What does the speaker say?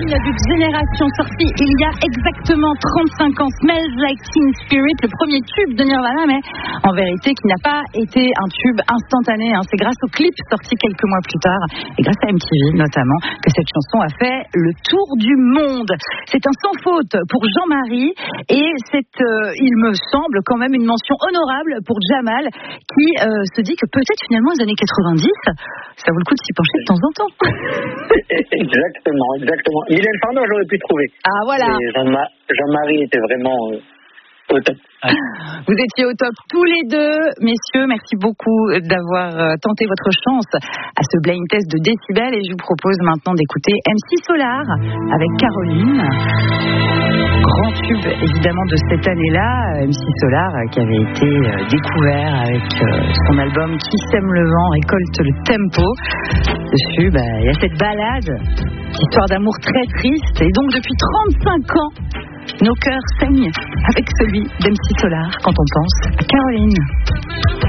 Caroline du Génération, sorti il y a exactement 35 ans. Smells Like Teen Spirit, le premier tube de Nirvana, mais en vérité qui n'a pas été un tube instantané. C'est grâce au clip sorti quelques mois plus tard, et grâce à MTV notamment, que cette chanson a fait le tour du monde. C'est un sans faute pour Jean-Marie, et c'est, il me semble, quand même une mention honorable pour Jamal, qui se dit que peut-être finalement les années 90, ça vaut le coup de s'y pencher de temps en temps. Exactement. Mylène Farmer, j'aurais pu trouver. Ah voilà. Et Jean-Marie était vraiment au top. Vous étiez au top tous les deux, messieurs. Merci beaucoup d'avoir tenté votre chance à ce blind test de décibels. Et je vous propose maintenant d'écouter MC Solar avec Caroline. Grand tube évidemment de cette année-là, MC Solar qui avait été découvert avec son album Qui sème le vent récolte le tempo. Dessus, il y a cette balade, histoire d'amour très triste. Et donc depuis 35 ans, nos cœurs saignent avec celui d'MC Solar quand on pense à Caroline.